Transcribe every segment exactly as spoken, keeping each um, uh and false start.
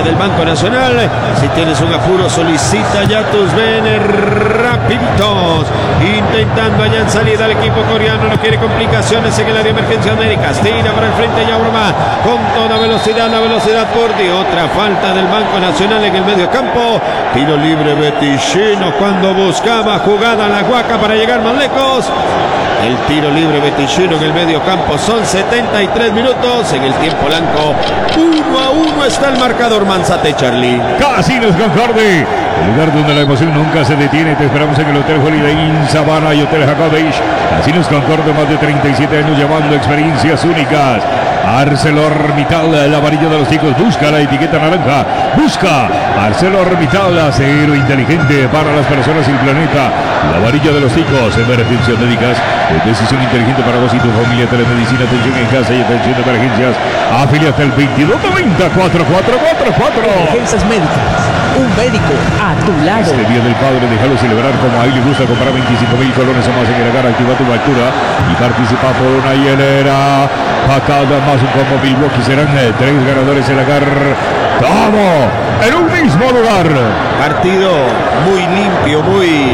del Banco Nacional. Si tienes un apuro, solicita ya tus bienes rapiditos. Intentando allá en salida el equipo coreano, no quiere complicaciones en el área de emergencia médica. Tira para el frente Yaurma con toda velocidad, la velocidad por de otra falta del Banco Nacional en el medio campo. Tiro libre Beticino cuando buscaba jugada la Guaca para llegar más lejos. El tiro libre Beticino en el medio campo. Son setenta y tres minutos en el tiempo blanco. Uno a uno está el marcador. Manzate, Charlie. Casinos Concorde, el lugar donde la emoción nunca se detiene. Te esperamos en el Hotel Holiday Inn Sabana y Hotel Jacobich. Casinos Concorde, más de treinta y siete años llevando experiencias únicas. ArcelorMittal, la varilla de los chicos. Busca la etiqueta naranja. Busca ArcelorMittal, acero inteligente para las personas y el planeta. La varilla de los chicos. Emergencias médicas, decisión inteligente para vos y tu familia. Telemedicina, atención en casa y atención de emergencias. Afiliate al veintidós noventa, cuatro cuatro cuatro cuatro. Emergencias médicas, un médico a tu lado. Este día del padre, déjalo celebrar como a él le gusta. Comprar veinticinco mil colones o más en el agar. Activa tu factura y participa por una hielera. Pacada más un combo Milwaukee. Serán eh, tres ganadores en el agar. Todo en un mismo lugar. Partido muy limpio, muy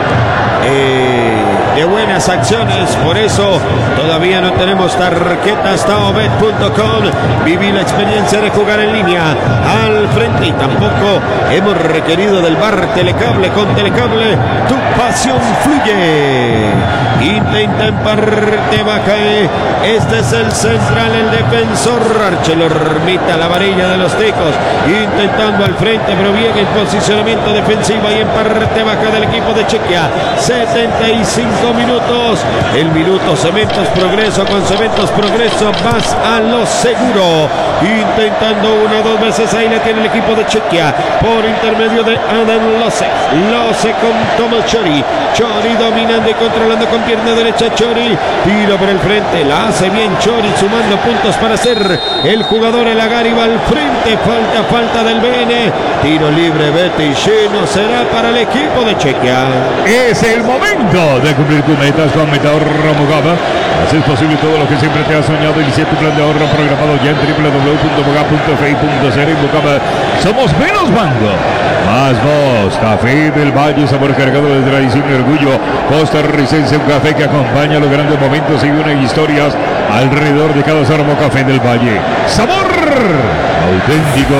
eh, de buenas acciones. Por eso todavía no tenemos tarjetas Taobet punto com. Viví la experiencia de jugar en línea al frente y tampoco hemos requerido del bar Telecable. Con Telecable tu pasión fluye. Intenta en parte baja. Este es el central, el defensor ArcelorMittal, la varilla de los ticos. Intentando al frente, pero bien en posicionamiento defensivo y en parte baja del equipo de Chequia. setenta y cinco minutos. El minuto Cementos Progreso. Con Cementos Progreso vas a lo seguro. Intentando una o dos veces. Ahí le tiene el equipo de Chequia por intermedio de Adam Lose. Lose con Thomas Chori. Chori dominando y controlando con pierna derecha. Chori tiro por el frente. La hace bien Chori, sumando puntos para ser el jugador. El agar iba al frente. Falta, falta del B N. Tiro libre Beticino. Será para el equipo de Chequia. Es el momento de cumplir tus metas con Metahorro Mogaba. Haces posible todo lo que siempre te has soñado. Inicia tu plan de ahorro programado ya en w w w punto mogaba punto f i punto c r. En Mogaba somos menos mango, más voz. Café del Valle, sabor cargado de tradición y orgullo costarricense. Un café que acompaña los grandes momentos y une historias alrededor de cada sorbo. Café del Valle, sabor auténtico.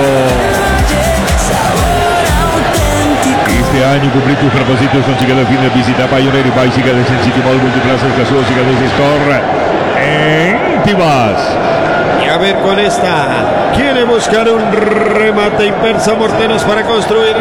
Este año cumplir tus propósitos. Consigue el fin de visita Pioneer y Bicycle de City Mall, Multiplazas, Casuos y Gades Store en Tibas. Y a ver con esta. Quiere buscar un remate inversa. Morteros para construir.